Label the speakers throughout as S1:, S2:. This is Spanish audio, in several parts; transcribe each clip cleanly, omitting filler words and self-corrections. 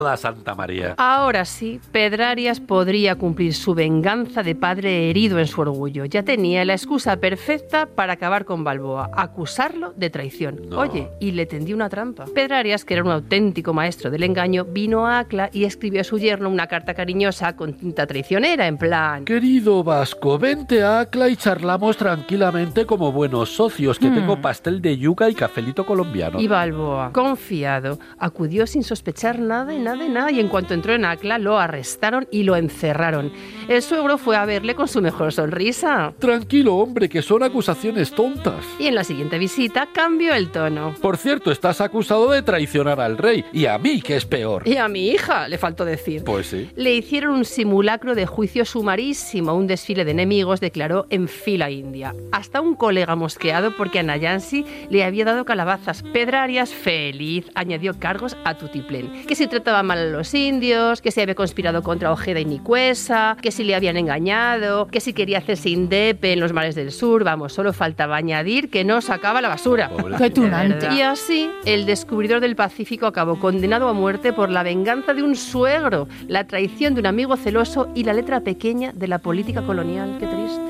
S1: la Santa María.
S2: Ahora sí, Pedrarias podría cumplir su venganza de padre herido en su orgullo. Ya tenía la excusa perfecta para acabar con Balboa, acusarlo de traición.
S1: No.
S2: Oye, y le tendió una trampa. Pedrarias, que era un auténtico maestro del engaño, vino a Acla y escribió a su yerno una carta cariñosa con tinta traicionera, en plan...
S1: Querido Vasco, vente a Acla y charlamos tranquilamente como buenos socios, que tengo pastel de yuca y cafelito colombiano.
S2: Y Balboa, confiado, acudió sin sospechar nada, y en cuanto entró en Acla lo arrestaron y lo encerraron. El suegro fue a verle con su mejor sonrisa.
S1: Tranquilo, hombre, que son acusaciones tontas.
S2: Y en la siguiente visita cambió el tono.
S1: Por cierto, estás acusado de traicionar al rey, y a mí, que es peor.
S2: Y a mi hija, le faltó decir.
S1: Pues sí.
S2: Le hicieron un simulacro de juicio sumarísimo, un desfile de enemigos, declaró en fila india. Hasta un colega mosqueado porque a Nayansi le había dado calabazas. Pedrarias, feliz, añadió cargos a tutiplén. Que si trataba mal a los indios, que si había conspirado contra Ojeda y Nicuesa, que si le habían engañado, que si quería hacerse indepe en los mares del sur. Vamos, solo faltaba añadir que no sacaba la basura.
S3: ¡Qué tunante!
S2: Y así, el descubridor del Pacífico acabó condenado a muerte por la venganza de un suegro, la traición de un amigo celoso y la letra pequeña de la política colonial. ¡Qué triste!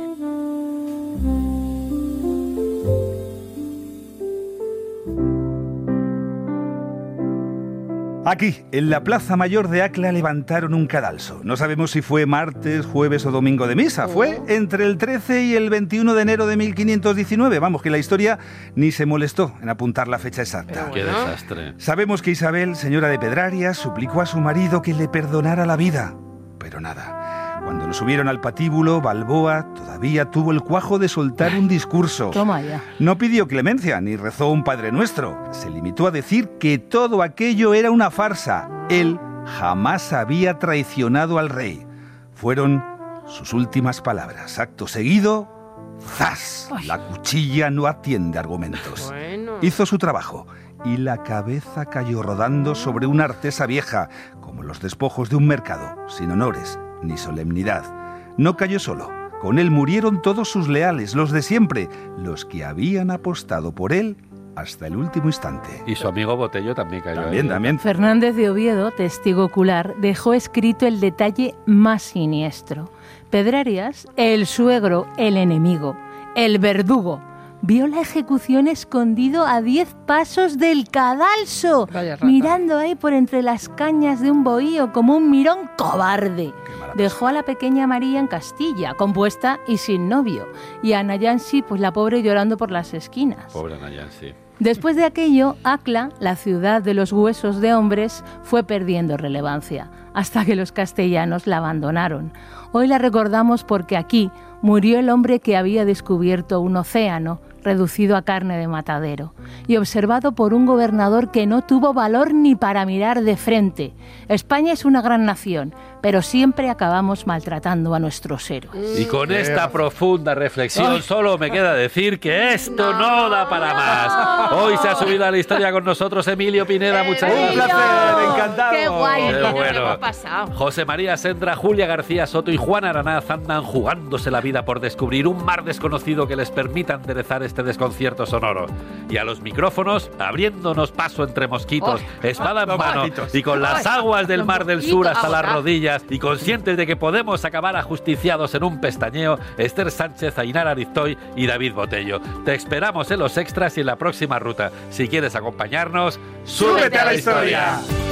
S4: Aquí, en la Plaza Mayor de Acla, levantaron un cadalso. No sabemos si fue martes, jueves o domingo de misa. Fue entre el 13 y el 21 de enero de 1519. Vamos, que la historia ni se molestó en apuntar la fecha exacta.
S1: Qué desastre.
S4: Sabemos que Isabel, señora de Pedrarias, suplicó a su marido que le perdonara la vida. Pero nada. Cuando lo subieron al patíbulo, Balboa todavía tuvo el cuajo de soltar un discurso.
S3: Toma ya.
S4: No pidió clemencia ni rezó un Padre Nuestro. Se limitó a decir que todo aquello era una farsa. Él jamás había traicionado al rey. Fueron sus últimas palabras. Acto seguido, ¡zas!
S3: Ay.
S4: La cuchilla no atiende argumentos.
S2: Bueno.
S4: Hizo su trabajo y la cabeza cayó rodando sobre una artesa vieja, como los despojos de un mercado, sin honores ni solemnidad. No cayó solo. Con él murieron todos sus leales, los de siempre, los que habían apostado por él hasta el último instante.
S1: Y su amigo Botello también cayó ahí.
S4: También.
S3: Fernández de Oviedo, testigo ocular, dejó escrito el detalle más siniestro. Pedrarias, el suegro, el enemigo, el verdugo, vio la ejecución escondido a 10 pasos del cadalso,
S2: Vaya rata.
S3: mirando ahí por entre las cañas de un bohío como un mirón cobarde. Dejó a la pequeña María en Castilla, compuesta y sin novio, y a Nayansi, pues la pobre, llorando por las esquinas.
S1: Pobre Nayansi.
S3: Después de aquello, Acla, la ciudad de los huesos de hombres, fue perdiendo relevancia, hasta que los castellanos la abandonaron. Hoy la recordamos porque aquí murió el hombre que había descubierto un océano reducido a carne de matadero y observado por un gobernador que no tuvo valor ni para mirar de frente. España es una gran nación, pero siempre acabamos maltratando a nuestros héroes.
S1: Y con esta profunda reflexión solo me queda decir que esto no da para más. Hoy se ha subido a la historia con nosotros Emilio Pineda. Muchas gracias.
S4: Un placer, encantado.
S3: ¡Qué guay!
S1: Qué
S2: ¿Qué
S1: bueno.
S2: ha pasado?
S1: José María Sendra, Julia García Soto y Juan Aranaz andan jugándose la vida por descubrir un mar desconocido que les permita enderezar este desconcierto sonoro. Y a los micrófonos, abriéndonos paso entre mosquitos, espada en mano y con las aguas del Mar del Sur hasta las rodillas y conscientes de que podemos acabar ajusticiados en un pestañeo, Esther Sánchez, Ainara Ariztoy y David Botello. Te esperamos en los extras y en la próxima ruta. Si quieres acompañarnos, ¡súbete a la historia!